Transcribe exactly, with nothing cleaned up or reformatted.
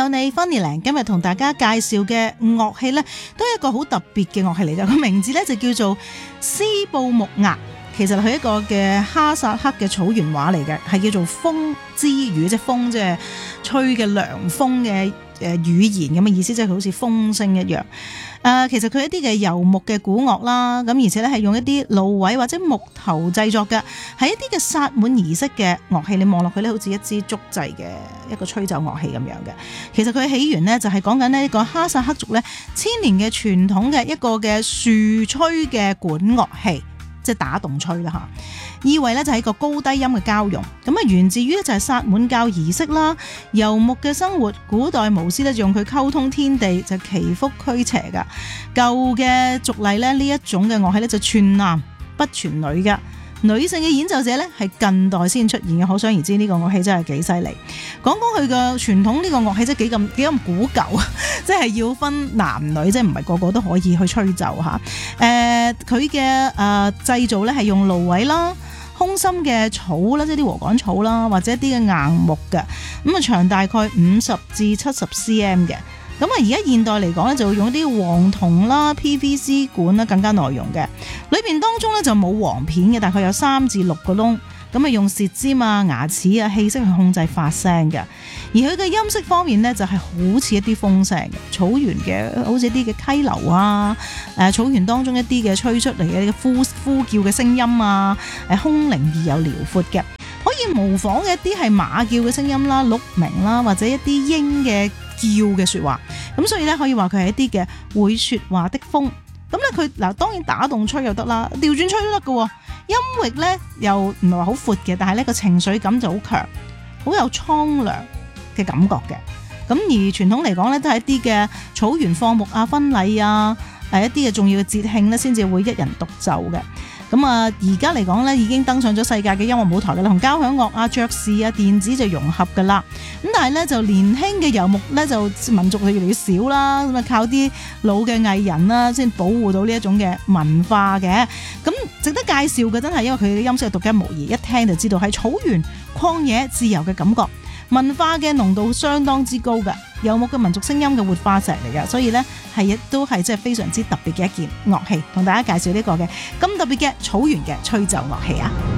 有你 Funnyland 今日同大家介紹嘅樂器呢，都係一個好特別嘅樂器嚟㗎。個名字呢就叫做斯布木鴨，其實係一個嘅哈薩克嘅草原話嚟嘅，係叫做風之語，即係風即係吹嘅涼風嘅誒語言咁嘅意思，即係好似風聲一樣。誒、呃，其實佢一啲嘅柚木嘅鼓樂啦，咁而且咧係用一啲蘆葦或者木頭製作嘅，係一啲嘅薩滿儀式嘅樂器。你望落去咧，好似一支竹製嘅一個吹奏樂器咁樣嘅。其實佢起源呢，就係講緊呢個哈薩克族咧千年嘅傳統嘅一個嘅樹吹嘅管樂器。即係打動吹啦嚇，意為咧就係一個高低音嘅交融，咁啊源自於咧就係薩滿教儀式啦，遊牧嘅生活，古代巫師咧就用佢溝通天地，就祈福驅邪噶。舊嘅俗例咧呢一種嘅樂器咧就全男不全女噶。女性嘅演奏者咧係近代先出現嘅，可想而知呢個樂器真係幾犀利。講講佢嘅傳統呢個樂器真係幾咁幾咁古舊，即係要分男女，即係唔係個個都可以去吹奏嚇。誒佢嘅誒製造咧係用蘆葦啦、空心嘅草啦，即係啲禾稈草啦，或者一啲嘅硬木嘅，咁啊長大概五十至七十 cm 嘅。咁啊，而家現代嚟講咧，就會用一啲黃銅啦、P V C 管啦，更加耐用嘅。裏邊當中咧就冇簧片嘅，大概有三至六個窿。咁啊，用舌尖啊、牙齒啊、氣息去控制發聲嘅。而佢嘅音色方面咧，就係好似一啲風聲嘅草原嘅，好似一啲嘅溪流啊，誒草原當中一啲嘅吹出嚟嘅呼呼叫嘅聲音啊，誒空靈而又遼闊嘅，可以模仿嘅一啲係馬叫嘅聲音啦、鹿鳴啦，或者一啲鷹嘅叫嘅說話，咁所以咧可以話佢係一啲嘅會說話的風。咁咧佢嗱當然打動吹又得啦，調轉吹都得嘅。音域咧又唔係話好闊嘅，但係呢個情緒感就好強，好有蒼涼嘅感覺嘅。咁而傳統嚟講咧，都係一啲嘅草原放牧啊、婚禮啊，誒一啲嘅重要嘅節慶咧，先至會一人獨奏嘅。咁啊，而家嚟講咧，已經登上咗世界嘅音樂舞台嘅啦，同交響樂啊、爵士啊、電子就融合噶啦。咁但係咧，就年輕嘅遊牧咧，就民族就越嚟越少啦。咁啊，靠啲老嘅藝人啦，先保護到呢一種嘅文化嘅。咁值得介紹嘅真係因為佢嘅音色係獨一無二，一聽就知道係草原、曠野、自由嘅感覺。文化嘅濃度相當之高嘅，遊牧嘅民族聲音嘅活化石嚟嘅，所以呢係亦都係即係非常之特別嘅一件樂器，同大家介紹呢個嘅咁特別嘅草原嘅吹奏樂器啊！